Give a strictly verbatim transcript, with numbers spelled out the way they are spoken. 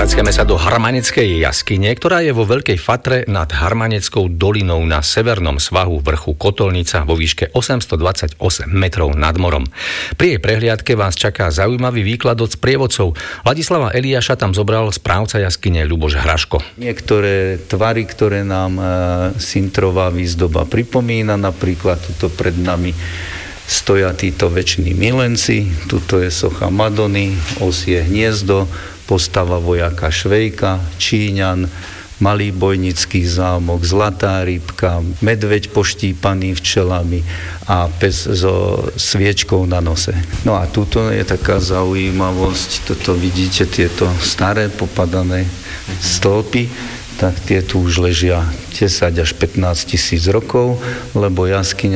Vraciame sa do Harmaneckej jaskyne, ktorá je vo Veľkej Fatre nad Harmaneckou dolinou na severnom svahu vrchu Kotolnica vo výške osemstodvadsaťosem metrov nad morom. Pri jej prehliadke vás čaká zaujímavý výklad od sprievodcov. Ladislava Eliáša tam zobral správca jaskyne Ľuboš Hraško. Niektoré tvary, ktoré nám sintrová výzdoba pripomína, napríklad tuto pred nami stoja títo veční milenci, tuto je socha Madony, osie hniezdo, postava vojaka Švejka, Číňan, malý bojnický zámok, zlatá rybka, medveď poštípaný včelami a pes so sviečkou na nose. No a tuto je taká zaujímavosť, toto vidíte, tieto staré popadané stĺpy, tak tie tu už ležia desať až pätnásť tisíc rokov, lebo jaskyňa